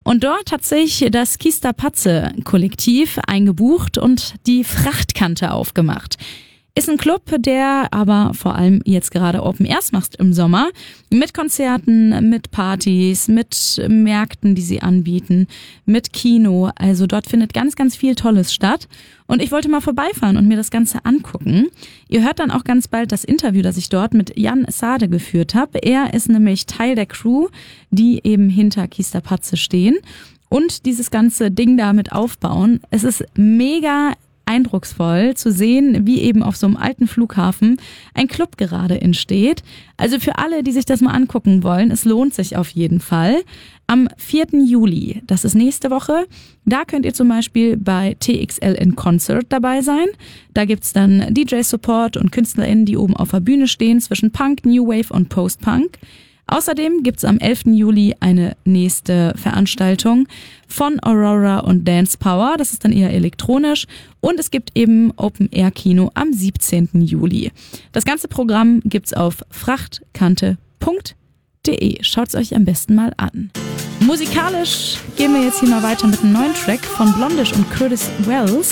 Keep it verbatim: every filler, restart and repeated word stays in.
Und dort hat sich das Kista Patze Kollektiv eingebucht und die Frachtkante aufgemacht. Ist ein Club, der aber vor allem jetzt gerade Open Airs macht im Sommer. Mit Konzerten, mit Partys, mit Märkten, die sie anbieten, mit Kino. Also dort findet ganz, ganz viel Tolles statt. Und ich wollte mal vorbeifahren und mir das Ganze angucken. Ihr hört dann auch ganz bald das Interview, das ich dort mit Jan Sade geführt habe. Er ist nämlich Teil der Crew, die eben hinter Kista Patze stehen und dieses ganze Ding damit aufbauen. Es ist mega eindrucksvoll zu sehen, wie eben auf so einem alten Flughafen ein Club gerade entsteht. Also für alle, die sich das mal angucken wollen, es lohnt sich auf jeden Fall. Am vierten Juli, das ist nächste Woche, da könnt ihr zum Beispiel bei T X L in Concert dabei sein. Da gibt's dann D J-Support und KünstlerInnen, die oben auf der Bühne stehen zwischen Punk, New Wave und Post-Punk. Außerdem gibt's am elften Juli eine nächste Veranstaltung von Aurora und Dance Power. Das ist dann eher elektronisch. Und es gibt eben Open-Air-Kino am siebzehnten Juli. Das ganze Programm gibt's auf frachtkante punkt de. Schaut's euch am besten mal an. Musikalisch gehen wir jetzt hier mal weiter mit einem neuen Track von Blondish und Curtis Wells.